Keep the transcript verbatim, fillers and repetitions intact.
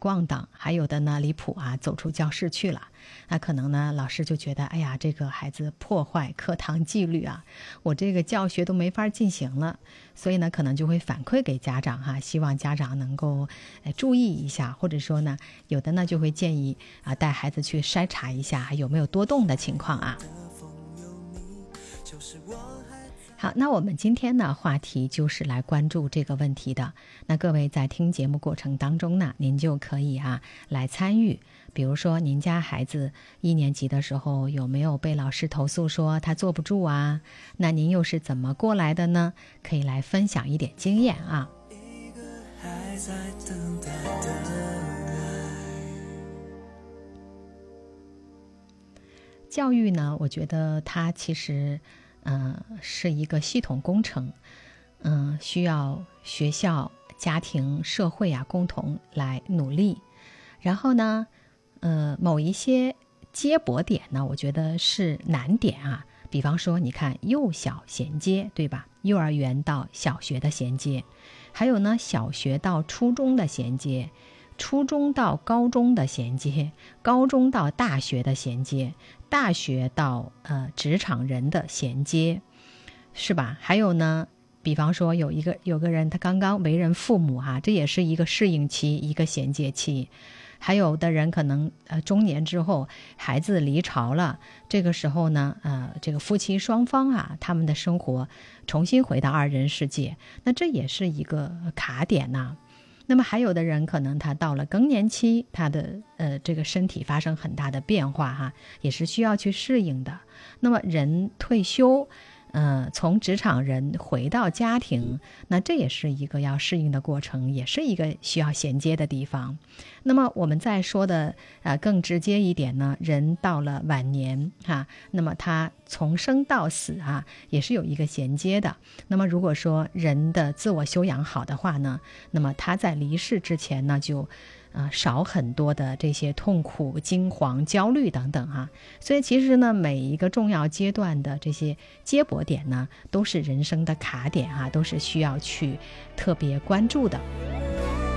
逛荡，还有的呢离谱啊，走出教室去了。那可能呢老师就觉得，哎呀，这个孩子破坏课堂纪律啊，我这个教学都没法进行了，所以呢可能就会反馈给家长哈，希望家长能够、呃、注意一下，或者说呢有的呢就会建议啊带孩子去筛查一下有没有多动的情况啊。好，那我们今天呢话题就是来关注这个问题的。那各位在听节目过程当中呢，您就可以啊来参与。比如说您家孩子一年级的时候有没有被老师投诉说他坐不住啊？那您又是怎么过来的呢？可以来分享一点经验啊。一个还在等待的教育呢，我觉得它其实嗯、呃，是一个系统工程，嗯、呃，需要学校、家庭、社会啊共同来努力。然后呢，呃，某一些接驳点呢，我觉得是难点啊。比方说，你看幼小衔接，对吧？幼儿园到小学的衔接，还有呢，小学到初中的衔接。初中到高中的衔接，高中到大学的衔接，大学到呃职场人的衔接，是吧？还有呢，比方说有一个有个人他刚刚为人父母哈、啊，这也是一个适应期，一个衔接期。还有的人可能呃中年之后孩子离巢了，这个时候呢呃这个夫妻双方啊他们的生活重新回到二人世界，那这也是一个卡点呐、啊。那么还有的人可能他到了更年期，他的呃这个身体发生很大的变化哈，也是需要去适应的。那么人退休，呃从职场人回到家庭，那这也是一个要适应的过程，也是一个需要衔接的地方。那么我们再说的呃更直接一点呢，人到了晚年哈，那么他从生到死啊也是有一个衔接的。那么如果说人的自我修养好的话呢，那么他在离世之前呢就呃少很多的这些痛苦、惊惶、焦虑等等哈。所以其实呢每一个重要阶段的这些接驳点呢都是人生的卡点啊，都是需要去特别关注的。